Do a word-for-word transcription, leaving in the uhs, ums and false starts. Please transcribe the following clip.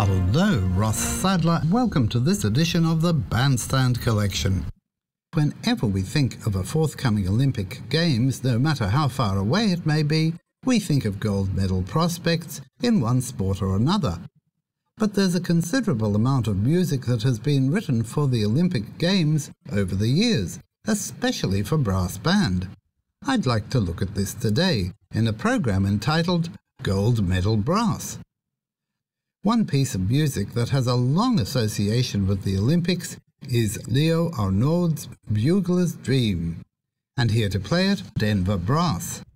Hello, Ross Sadler. Welcome to this edition of the Bandstand Collection. Whenever we think of a forthcoming Olympic Games, no matter how far away it may be, we think of gold medal prospects in one sport or another. But there's a considerable amount of music that has been written for the Olympic Games over the years, especially for brass band. I'd like to look at this today in a program entitled Gold Medal Brass. One piece of music that has a long association with the Olympics is Leo Arnaud's Bugler's Dream, and here to play it, Denver Brass.